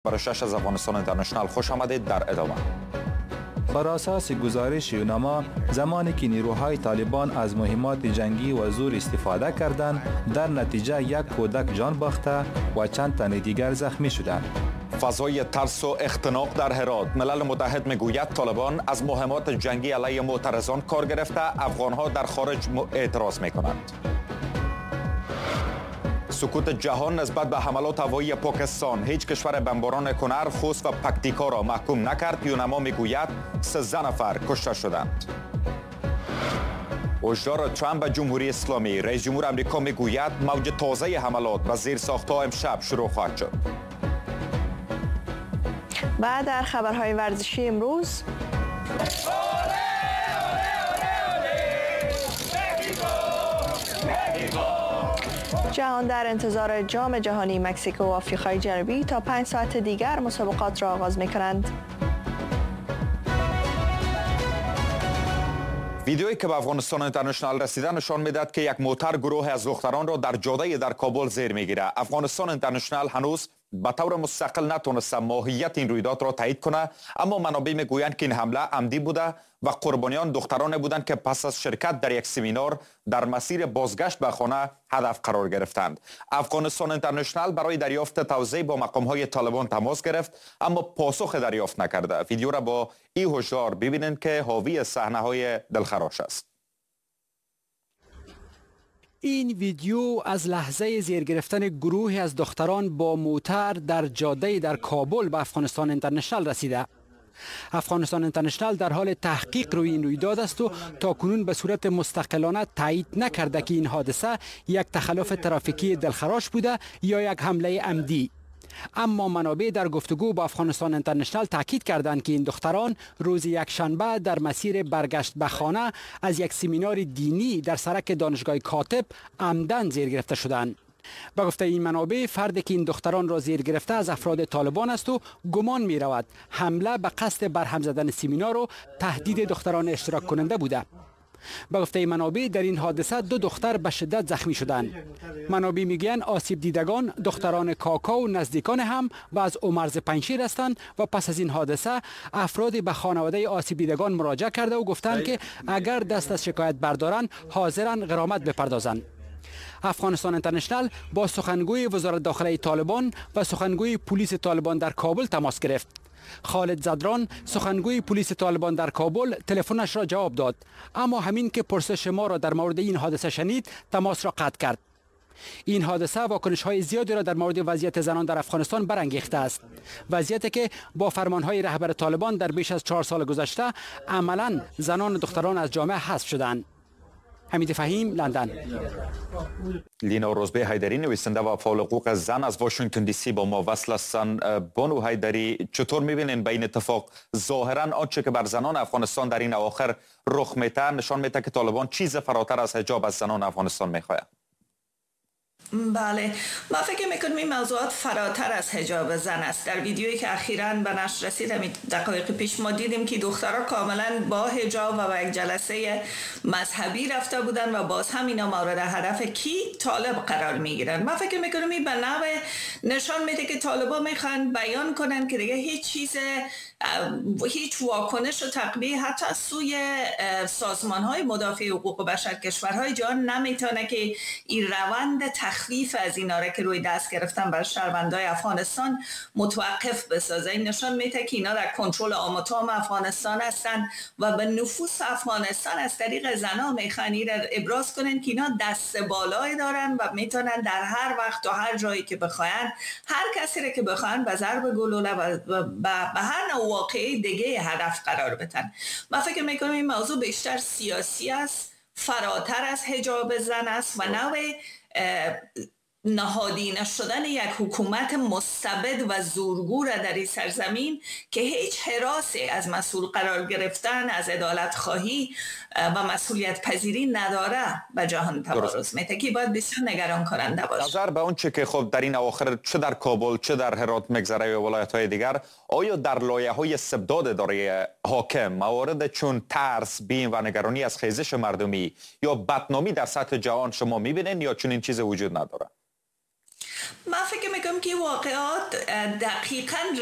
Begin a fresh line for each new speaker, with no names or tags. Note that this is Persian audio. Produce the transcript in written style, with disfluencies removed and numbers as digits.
برای 6 از افغانستان اینترنشنال خوش آمدید. در ادامه
بر اساس گزارش یوناما، زمانی که نیروهای طالبان از مهمات جنگی و زور استفاده کردند، در نتیجه یک کودک جان باخته و چند تن دیگر زخمی شدند.
فضای ترس و اختناق در هرات. ملل متحد میگوید طالبان از مهمات جنگی علیه معترضان کار گرفته، افغانها در خارج اعتراض میکنند. سکوت جهان نسبت به حملات هوایی پاکستان. هیچ کشور بمباران کنر، خوست و پکتیکا را محکوم نکرد. یوناما میگوید 13 نفر کشته شدند. هشدار ترامپ به جمهوری اسلامی. رئیس جمهور آمریکا میگوید موج تازه حملات و زیرساخت‌ها امشب شروع خواهد شد.
و در خبرهای ورزشی امروز جهان در انتظار جام جهانی مکزیک و آفریقای جنوبی تا 5 ساعت دیگر مسابقات را آغاز می‌کنند.
ویدیویی که به افغانستان اینترنشنال رسیده نشان میدهد که یک موتر گروه از دختران را در جاده در کابل زیر میگیرد. افغانستان اینترنشنال هنوز به طور مستقل نتونسته ماهیت این رویداد را تایید کنه، اما منابع میگویند که این حمله عمدی بوده و قربانیان دختران بودند که پس از شرکت در یک سمینار در مسیر بازگشت به خانه هدف قرار گرفتند. افغانستان اینترنشنال برای دریافت توضیح با مقام‌های طالبان تماس گرفت، اما پاسخ دریافت نکرده. ویدیو را با این هشدار ببینید که حاوی صحنه‌های دلخراش است.
این ویدیو از لحظه زیر گرفتن گروهی از دختران با موتر در جاده در کابل به افغانستان اینترنشنال رسیده. افغانستان اینترنشنال در حال تحقیق روی این رویداد است و تاکنون به صورت مستقلانه تایید نکرده که این حادثه یک تخلف ترافیکی دلخراش بوده یا یک حمله عمدی. اما منابع در گفتگو با افغانستان اینترنشنال تاکید کردند که این دختران روز یکشنبه در مسیر برگشت به خانه از یک سمینار دینی در سرک دانشگاه کاتب عمدن زیر گرفته شدند. به گفته این منابع، فردی که این دختران را زیر گرفته از افراد طالبان است و گمان می رود حمله به قصد برهم زدن سمینار و تهدید دختران اشتراک کننده بوده. به گفته منابع در این حادثه 2 دختر به شدت زخمی شدند. منابع میگویند آسیب دیدگان دختران کاکا و نزدیکان هم و از مرز پنجشیر هستند و پس از این حادثه افرادی به خانواده آسیب دیدگان مراجعه کرده و گفتند که اگر دست از شکایت بردارند حاضرند غرامت بپردازند. افغانستان اینترنشنال با سخنگوی وزارت داخله طالبان و سخنگوی پلیس طالبان در کابل تماس گرفت. خالد زدران، سخنگوی پلیس طالبان در کابل، تلفنش را جواب داد، اما همین که پرسش ما را در مورد این حادثه شنید تماس را قطع کرد. این حادثه واکنش‌های زیادی را در مورد وضعیت زنان در افغانستان برانگیخته است. وضعیتی که با فرمان‌های رهبر طالبان در بیش از 4 سال گذشته عملاً زنان و دختران از جامعه حذف شدند. حمید فهیم، لندن.
لینا روزبه حیدری، نویسنده و فعال حقوق زن از واشنگتن دی سی با ما وصل هستند. بانو حیدری، چطور می‌بینید به این اتفاق؟ ظاهراً آنچه که بر زنان افغانستان در این اواخر رخ می‌دهد نشان می‌دهد که طالبان چیز فراتر از حجاب از زنان افغانستان می‌خواهند.
بله، ما فکر میکنم این موضوعات فراتر از حجاب زن است. در ویدیویی که اخیراً به نشر رسید دقایق پیش ما دیدیم که دخترها کاملا با حجاب و یک جلسه مذهبی رفته بودن و باز هم اینا مورد هدف کی طالب قرار میگیرن. ما فکر میکنم این به نوع نشان میده که طالبا میخوان بیان کنن که دیگه هیچ واکنش و تقبیه حتی از سوی سازمان‌های مدافع حقوق بشر کشورهای جهان نمیتونه که این روند تخفیف از اینا را که روی دست گرفتن بر شهروندان افغانستان متوقف بسازه. این نشان میده که اینا در کنترل آماتام افغانستان هستن و به نفوس افغانستان از طریق زنا میخوان ابراز کنن که اینا دست بالای دارن و میتونن در هر وقت و هر جایی که بخواین هر کسی را که بخواین به ضرب گلوله و به هر نوع واقعی دیگه هدف قرار بدن. من فکر میکنم این موضوع بیشتر سیاسی است، فراتر از حجاب زن است و نوع نهادینه شدن یک حکومت مستبد و زورگو در این سرزمین که هیچ حراسی از مسئول قرار گرفتن، از عدالت خواهی و مسئولیت پذیری نداره به جهان تبارز میده که باید بسیار نگران کننده باشه.
نظر به اون چه که خب در این اواخر چه در کابل چه در هرات مگذره و ولایت‌های دیگر، آیا در لایه‌های استبداد اداره حاکم موارد چون ترس، بیم و نگرانی از خیزش مردمی یا بدنامی در سطح جهان شما می‌بینید یا چنین چیز وجود نداره؟
من فکر میکنم که واقعات دقیقاً